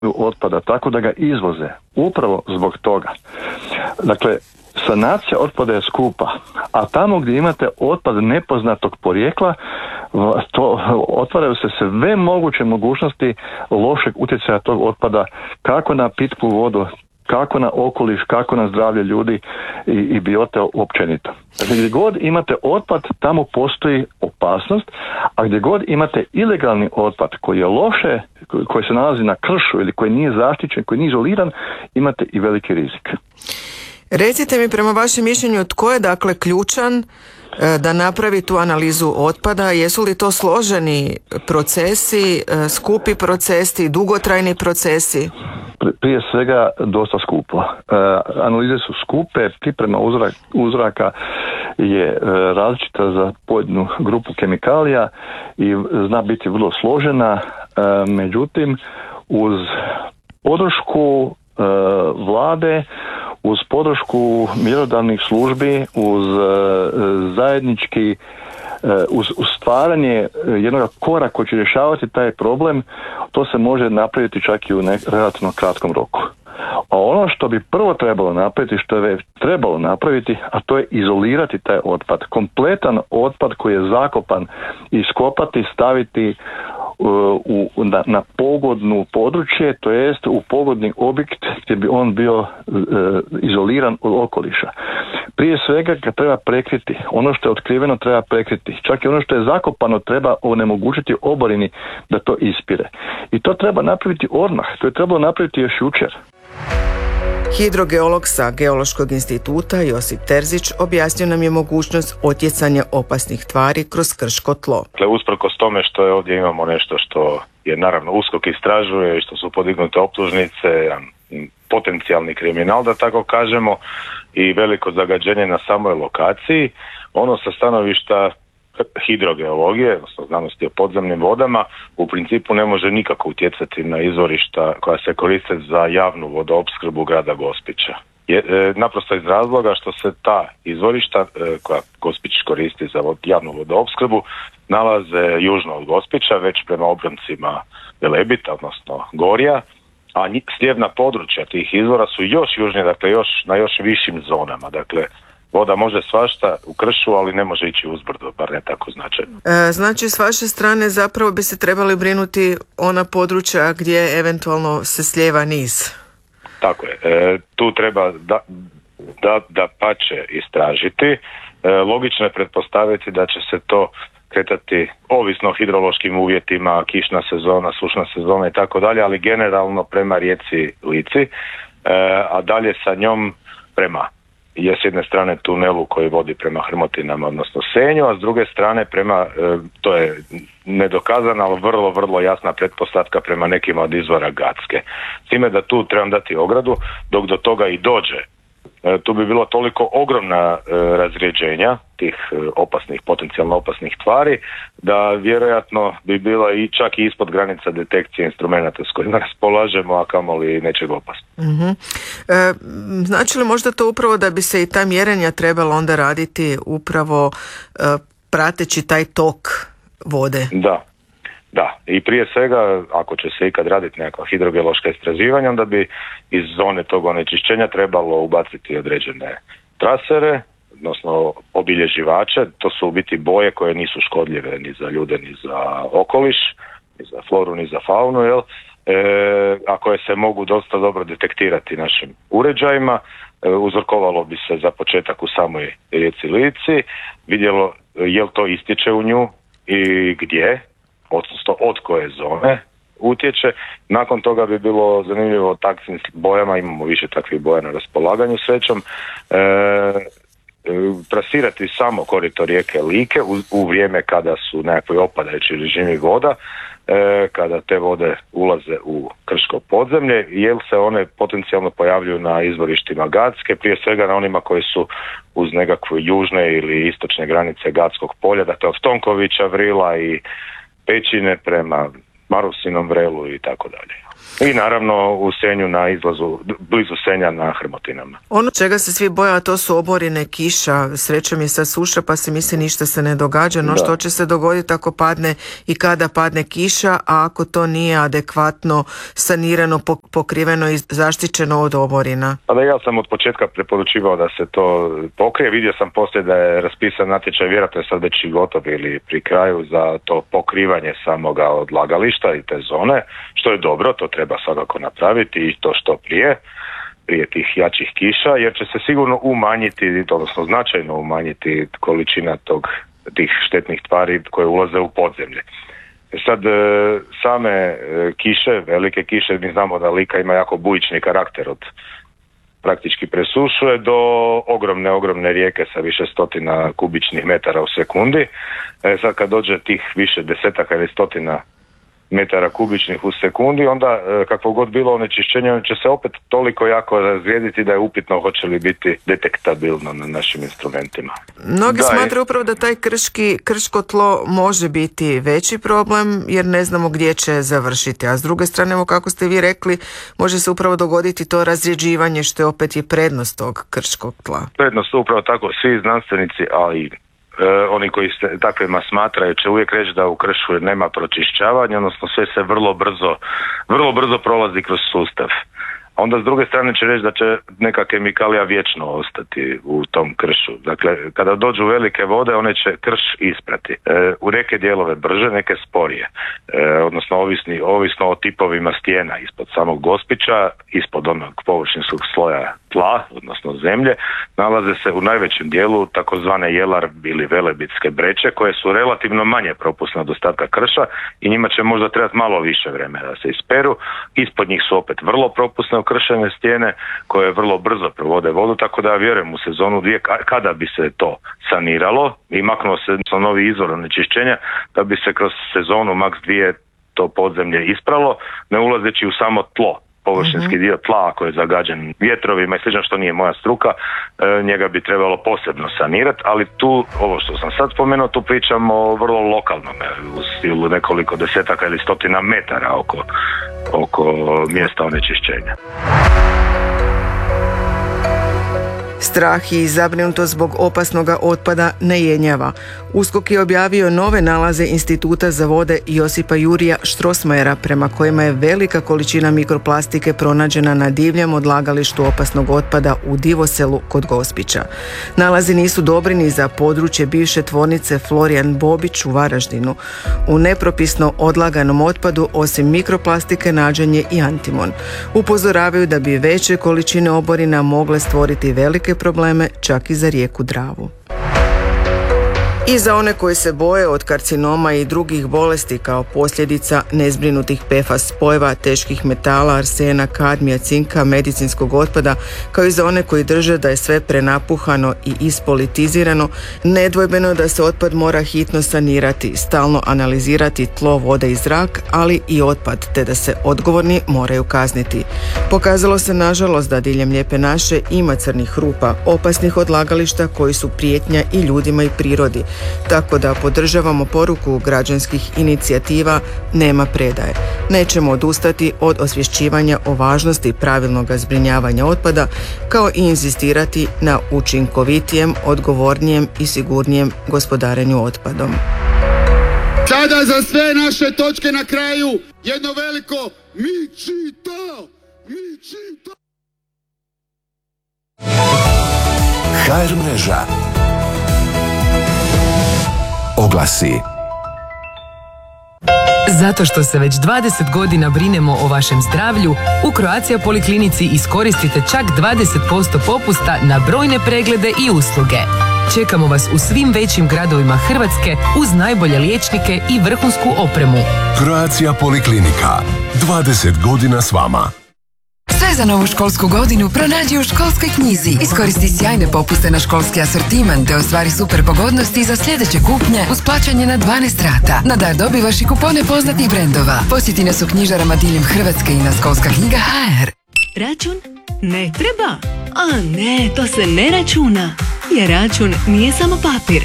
otpada tako da ga izvoze. Upravo zbog toga. Dakle, sanacija otpada je skupa, a tamo gdje imate otpad nepoznatog porijekla, to otvaraju se sve moguće mogućnosti lošeg utjecaja tog otpada, kako na pitku vodu, kako na okoliš, kako na zdravlje ljudi i biote općenito. Znači, gdje god imate otpad, tamo postoji opasnost, a gdje god imate ilegalni otpad koji je loše, koji se nalazi na kršu ili koji nije zaštićen, koji nije izoliran, imate i veliki rizik. Recite mi, prema vašem mišljenju, tko je dakle ključan da napravi tu analizu otpada? Jesu li to složeni procesi, skupi procesi, dugotrajni procesi? Prije svega dosta skupo. Analize su skupe, priprema uzoraka je različita za pojedinu grupu kemikalija i zna biti vrlo složena, međutim uz podršku vlade, uz podršku mjerodavnih službi, uz zajednički uz stvaranje jednog koraka koji će rješavati taj problem, to se može napraviti čak i u relativno kratkom roku. A ono što bi prvo trebalo napraviti, što je trebalo napraviti, a to je izolirati taj otpad. Kompletan otpad koji je zakopan, iskopati, staviti na pogodnu područje, to jest u pogodni objekt gdje bi on bio izoliran od okoliša. Prije svega ga treba prekriti. Ono što je otkriveno treba prekriti. Čak i ono što je zakopano treba onemogućiti oborini da to ispire. I to treba napraviti odmah. To je trebalo napraviti još jučer. Hidrogeolog sa Geološkog instituta Josip Terzić objasnio nam je mogućnost otjecanja opasnih tvari kroz krško tlo. Dakle, usprkos tome što je ovdje imamo nešto što je naravno USKOK istražuje i što su podignute optužnice, potencijalni kriminal da tako kažemo, i veliko zagađenje na samoj lokaciji, ono sa stanovišta hidrogeologije, odnosno znanosti o podzemnim vodama, u principu ne može nikako utjecati na izvorišta koja se koriste za javnu vodoopskrbu grada Gospića. Naprosto iz razloga što se ta izvorišta koja Gospić koristi za javnu vodoopskrbu nalaze južno od Gospića, već prema obroncima Velebita, odnosno Gorja, a sljevna područja tih izvora su još južnije, dakle na još višim zonama. Dakle, voda može svašta u kršu, ali ne može ići uzbrdo, bar ne tako značajno. Znači, s vaše strane zapravo bi se trebali brinuti ona područja gdje eventualno se slijeva niz. Tako je. Tu treba da pače istražiti. Logično je pretpostaviti da će se to kretati ovisno o hidrološkim uvjetima, kišna sezona, sušna sezona i tako dalje, ali generalno prema rijeci Lici, a dalje sa njom prema s jedne strane tunelu koji vodi prema Hrmotinama, odnosno Senju, a s druge strane prema, to je nedokazana, ali vrlo, vrlo jasna pretpostavka prema nekima od izvora Gacke. S time da tu trebam dati ogradu, dok do toga i dođe. Tu bi bilo toliko ogromna razrijeđenja tih potencijalno opasnih tvari, da vjerojatno bi bila i čak i ispod granica detekcije instrumenata s kojima raspolažemo, a kamoli nečeg opasnog. Mm-hmm. Znači li možda to upravo da bi se i ta mjerenja trebalo onda raditi upravo prateći taj tok vode? Da, i prije svega, ako će se ikad raditi nekakva hidrogeološka istraživanja, onda bi iz zone tog onečišćenja trebalo ubaciti određene trasere, odnosno obilježivače. To su u biti boje koje nisu škodljive ni za ljude, ni za okoliš, ni za floru, ni za faunu, a koje se mogu dosta dobro detektirati našim uređajima. Uzorkovalo bi se za početak u samoj rijeci Lici, vidjelo je li to istječe u nju i gdje, odnosno od koje zone utječe. Nakon toga bi bilo zanimljivo takvim bojama, imamo više takvih boja na raspolaganju srećom, trasirati samo korito rijeke Like u vrijeme kada su nekakvi opadajući režimi voda, kada te vode ulaze u krško podzemlje, jer se one potencijalno pojavljuju na izvorištima Gacke, prije svega na onima koji su uz nekakve južne ili istočne granice Gatskog polja, dakle od Tonkovića, Vrila i Pećine prema Marusinom Vrelu i tako dalje. I naravno u Senju na izlazu, blizu Senja na Hrmotinama. Ono čega se svi boja, to su oborine kiša. Srećom je sad suša pa se misli ništa se ne događa, no što će se dogoditi ako padne i kada padne kiša, a ako to nije adekvatno sanirano, pokriveno i zaštićeno od oborina? Pa ja sam od početka preporučivao da se to pokrije. Vidio sam poslije da je raspisan natječaj, vjerojatno je sad već i gotov ili pri kraju, za to pokrivanje samoga odlagališta i te zone, što je dobro, to treba svakako napraviti i to što prije tih jačih kiša, jer će se sigurno umanjiti, odnosno značajno umanjiti količina tih štetnih tvari koje ulaze u podzemlje. Sad, same kiše, velike kiše, mi znamo da Lika ima jako bujični karakter, od praktički presušuje do ogromne rijeke sa više stotina kubičnih metara u sekundi. Sad kad dođe tih više desetaka ili stotina metara kubičnih u sekundi, onda kakvo god bilo onečišćenje će se opet toliko jako razrijediti da je upitno hoće li biti detektabilno na našim instrumentima. Mnogi smatraju upravo da taj krško tlo može biti veći problem jer ne znamo gdje će završiti, a s druge strane, evo kako ste vi rekli, može se upravo dogoditi to razrjeđivanje, što je opet i prednost tog krškog tla. Prednost upravo tako, svi znanstvenici, ali i oni koji se takvima smatraju će uvijek reći da u kršu nema pročišćavanja, odnosno sve se vrlo brzo prolazi kroz sustav. A onda s druge strane će reći da će neka kemikalija vječno ostati u tom kršu. Dakle, kada dođu velike vode, one će krš isprati. U neke dijelove brže, neke sporije. Odnosno ovisno o tipovima stijena ispod samog Gospića, ispod onog površinskog sloja tla, odnosno zemlje, nalaze se u najvećem dijelu takozvane jelar ili velebitske breće, koje su relativno manje propusne od ostatka krša i njima će možda trebati malo više vremena da se isperu. Ispod njih su opet vrlo propusne ukršene stijene koje vrlo brzo provode vodu, tako da ja vjerujem u sezonu 2 kada bi se to saniralo i maknuo se novi izvor onečišćenja, da bi se kroz sezonu maks 2 to podzemlje ispralo, ne ulazeći u samo tlo. Površinski dio tla ako je zagađen vjetrovima i slično, što nije moja struka, njega bi trebalo posebno sanirati, ali tu, ovo što sam sad spomenuo, tu pričamo o vrlo lokalnom, u stilu nekoliko desetaka ili stotina metara oko mjesta onečišćenja. Strah i zabrinutost zbog opasnoga otpada ne jenjava. USKOK je objavio nove nalaze Instituta za vode Josipa Jurija Strossmayera, prema kojima je velika količina mikroplastike pronađena na divljem odlagalištu opasnog otpada u Divoselu kod Gospića. Nalazi nisu dobri ni za područje bivše tvornice Florian Bobić u Varaždinu. U nepropisno odlaganom otpadu osim mikroplastike nađen je i antimon. Upozoravaju da bi veće količine oborina mogle stvoriti velike probleme čak i za rijeku Dravu. I za one koji se boje od karcinoma i drugih bolesti kao posljedica nezbrinutih PFAS spojeva, teških metala, arsena, kadmija, cinka, medicinskog otpada, kao i za one koji drže da je sve prenapuhano i ispolitizirano, nedvojbeno je da se otpad mora hitno sanirati, stalno analizirati tlo, vode i zrak, ali i otpad, te da se odgovorni moraju kazniti. Pokazalo se nažalost da diljem Lijepe naše ima crnih rupa, opasnih odlagališta koji su prijetnja i ljudima i prirodi. Tako da podržavamo poruku građanskih inicijativa Nema predaje. Nećemo odustati od osvješćivanja o važnosti pravilnog zbrinjavanja otpada, kao i inzistirati na učinkovitijem, odgovornijem i sigurnijem gospodarenju otpadom. Sada za sve naše točke na kraju jedno veliko mi čito! HR mreža. Oglasi. Zato što se već 20 godina brinemo o vašem zdravlju, u Croatia Poliklinici iskoristite čak 20% popusta na brojne preglede i usluge. Čekamo vas u svim većim gradovima Hrvatske uz najbolje liječnike i vrhunsku opremu. Croatia Poliklinika. 20 godina s vama. Sve za novu školsku godinu pronađi u Školskoj knjizi. Iskoristi sjajne popuste na školski asortiman te ostvari super pogodnosti za sljedeće kupnje uz plaćanje na 12 rata. Na dar dobivaš i kupone poznatih brendova. Posjeti nas u knjižarama diljem Hrvatske i na Školska knjiga HR. Račun? Ne treba. A ne, to se ne računa. Jer račun nije samo papir.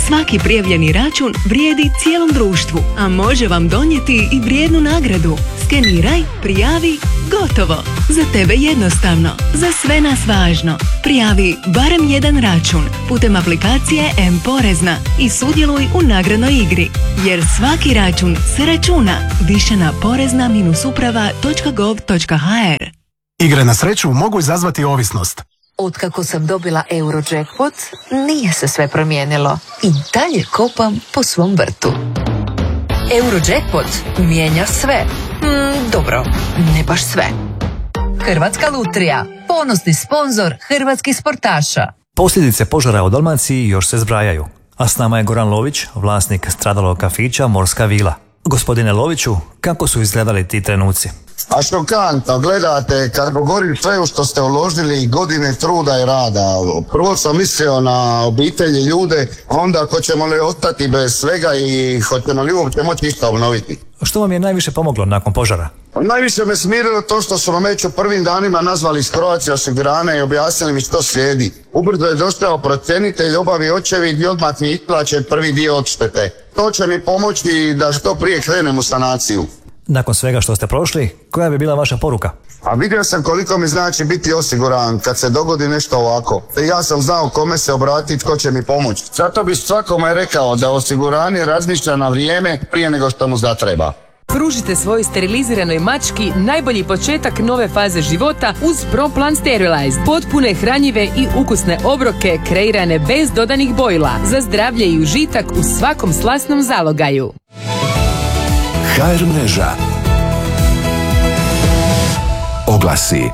Svaki prijavljeni račun vrijedi cijelom društvu, a može vam donijeti i vrijednu nagradu. Skeniraj, prijavi, gotovo. Za tebe jednostavno, za sve nas važno. Prijavi barem jedan račun putem aplikacije M-Porezna i sudjeluj u nagradnoj igri. Jer svaki račun se računa. Više na porezna-uprava.gov.hr. Igre na sreću mogu izazvati ovisnost. Otkako sam dobila Eurojackpot, nije se sve promijenilo. I dalje kopam po svom vrtu. Eurojackpot mijenja sve. Dobro, ne baš sve. Hrvatska lutrija, ponosni sponzor hrvatskih sportaša. Posljedice požara u Dalmaciji još se zbrajaju. A s nama je Goran Lović, vlasnik stradalog kafića Morska vila. Gospodine Loviću, kako su izgledali ti trenuci? A šokantno, gledate, kako govorim sve u što ste uložili godine truda i rada. Prvo sam mislio na obitelji, ljude, onda hoćemo li ostati bez svega i hoćemo li uopće moći išta obnoviti. Što vam je najviše pomoglo nakon požara? Najviše me smirilo to što su me već u prvim danima nazvali iz Croatia osiguranja i objasnili mi što slijedi. Ubrzo je došao procjenitelj, obavio očevid i odmah mi isplaćen prvi dio odštete. To će mi pomoći da što prije krenem u sanaciju. Nakon svega što ste prošli, koja bi bila vaša poruka? A vidio sam koliko mi znači biti osiguran kad se dogodi nešto ovako. Ja sam znao kome se obratiti, tko će mi pomoći. Zato bi svakome rekao da osiguranje razmišlja na vrijeme prije nego što mu zatreba. Pružite svojoj steriliziranoj mački najbolji početak nove faze života uz ProPlan Sterilize. Potpune, hranjive i ukusne obroke kreirane bez dodanih bojila za zdravlje i užitak u svakom slasnom zalogaju. HR mreža. Oglasi.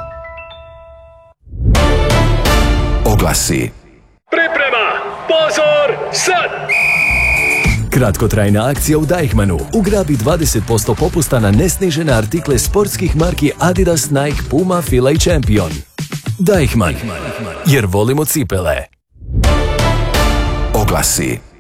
Oglasi. Priprema! Pozor! Sad! Kratkotrajna akcija u Deichmannu. Ugrabi 20% popusta na nesnižene artikle sportskih marki Adidas, Nike, Puma, Fila i Champion. Deichmann. Jer volimo cipele. Oglasi.